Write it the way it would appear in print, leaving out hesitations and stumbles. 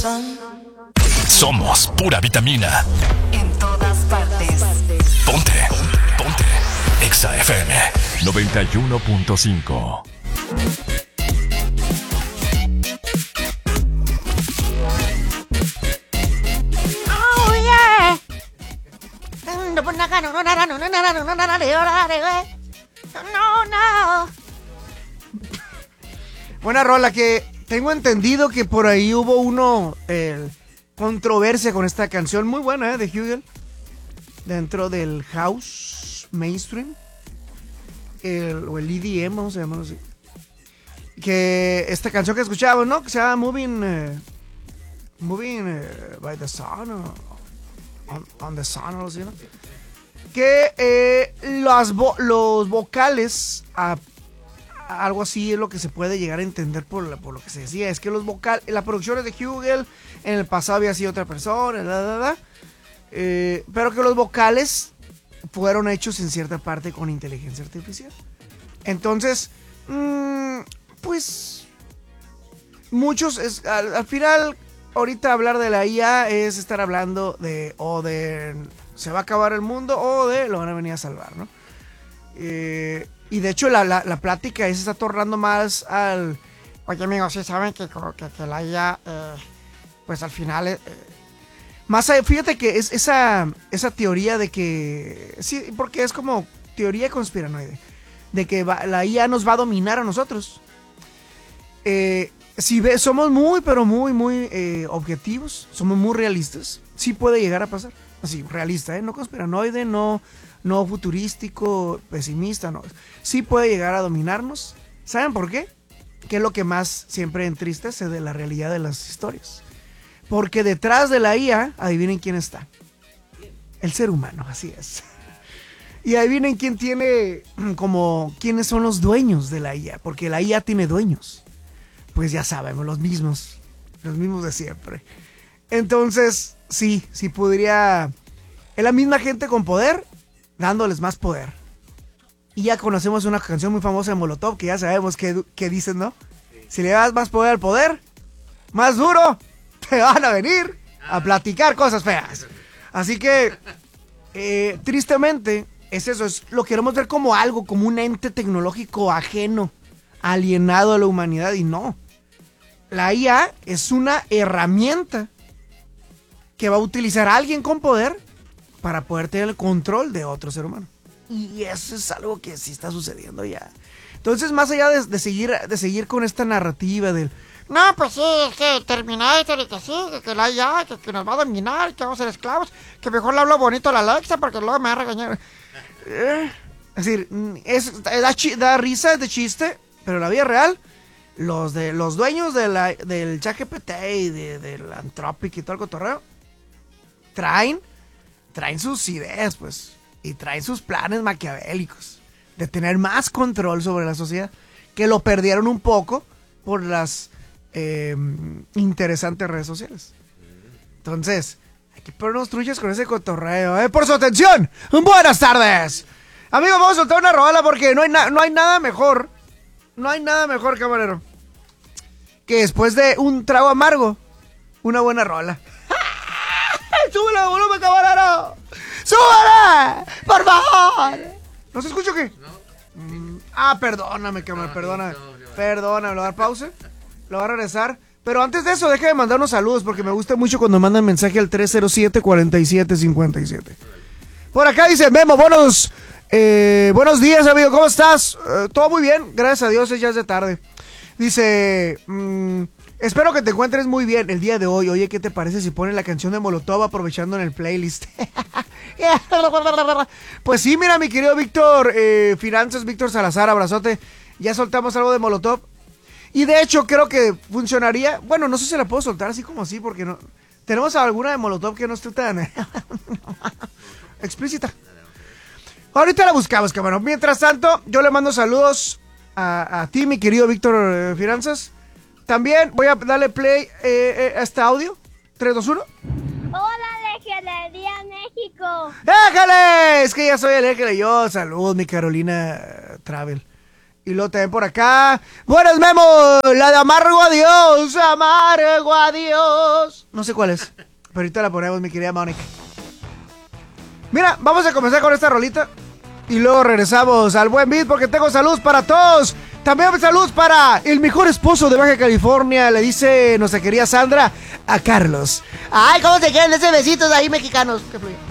Somos pura vitamina. En todas partes. Ponte Exa FM 91.5. Oh yeah. No. Buena rola, que tengo entendido que por ahí hubo controversia con esta canción muy buena, de Hugel, dentro del house mainstream, o el EDM, vamos a llamarlo así. Que esta canción que escuchábamos, ¿no? Que se llama Moving by the Sun, o on the Sun, o algo así, ¿no? Que los vocales, algo así es lo que se puede llegar a entender por lo que se decía. Es que la producción es de Hugel, en el pasado había sido otra persona, pero que los vocales fueron hechos en cierta parte con inteligencia artificial. Entonces, pues, muchos, al final, ahorita hablar de la IA es estar hablando de se va a acabar el mundo o de lo van a venir a salvar, ¿no? Y de hecho la plática se está tornando más al... Oye, amigos, sí saben que la IA, pues al final... fíjate que es esa teoría de que... Sí, porque es como teoría conspiranoide. De que la IA nos va a dominar a nosotros. Somos muy, pero muy, muy objetivos. Somos muy realistas. Sí puede llegar a pasar. Así, realista, no conspiranoide, no futurístico, pesimista, no. Sí puede llegar a dominarnos. ¿Saben por qué? Que es lo que más siempre entristece de la realidad de las historias. Porque detrás de la IA, adivinen quién está. El ser humano, así es. Y adivinen quién tiene, quiénes son los dueños de la IA. Porque la IA tiene dueños. Pues ya sabemos, los mismos de siempre. Entonces, sí podría... Es la misma gente con poder, dándoles más poder. Y ya conocemos una canción muy famosa de Molotov, que ya sabemos que dicen, ¿no? Si le das más poder al poder, más duro te van a venir a platicar cosas feas. Así que, tristemente, es eso. Lo queremos ver como algo, como un ente tecnológico ajeno, alienado a la humanidad, y no. La IA es una herramienta que va a utilizar a alguien con poder para poder tener el control de otro ser humano. Y eso es algo que sí está sucediendo ya. Entonces, más allá de seguir con esta narrativa del... No, pues sí, es que Terminator y que sí, que la IA, que nos va a dominar, que vamos a ser esclavos, que mejor le hablo bonito a la Alexa porque luego me va a regañar. Es decir, da risa, es de chiste, pero en la vida real, los dueños del ChatGPT y del Anthropic y todo el cotorreo, traen sus ideas, pues, y traen sus planes maquiavélicos de tener más control sobre la sociedad, que lo perdieron un poco por las interesantes redes sociales. Entonces, hay que ponernos truchas con ese cotorreo. ¡Por su atención! ¡Buenas tardes! Amigos, vamos a soltar una rola porque no hay nada mejor, camarero, que después de un trago amargo, una buena rola. ¡Súbele el volumen, camarero! ¡Súbele! ¡Por favor! ¿No se escucha o qué? No. Perdóname, camarero, perdóname. Perdóname, ¿lo voy a dar pausa? Lo voy a regresar. Pero antes de eso, déjame mandar unos saludos porque me gusta mucho cuando mandan mensaje al 307-4757. Por acá dice Memo, buenos días, amigo, ¿cómo estás? Todo muy bien, gracias a Dios, ya es de tarde. Dice, espero que te encuentres muy bien el día de hoy. Oye, ¿qué te parece si pones la canción de Molotov aprovechando en el playlist? Pues sí, mira, mi querido Víctor, Finanzas, Víctor Salazar, abrazote. Ya soltamos algo de Molotov. Y de hecho creo que funcionaría. Bueno, no sé si la puedo soltar así como así, porque no. ¿Tenemos alguna de Molotov que no esté tan explícita? Ahorita la buscamos, cabrón. Mientras tanto, yo le mando saludos a ti, mi querido Víctor Finanzas. También voy a darle play a este audio. 3, 2, 1. Hola, Ejelería México. ¡Éjale! Es que ya soy el Éjele yo. Salud, mi Carolina Travel. Y luego también por acá. Buenas, Memo. La de Amargo Adiós. Amargo Adiós. No sé cuál es. Pero ahorita la ponemos, mi querida Mónica. Mira, vamos a comenzar con esta rolita. Y luego regresamos al buen beat porque tengo salud para todos. También salud para el mejor esposo de Baja California. Le dice nuestra querida Sandra a Carlos. Ay, ¿cómo se quieren esos besitos ahí mexicanos? Que fluye.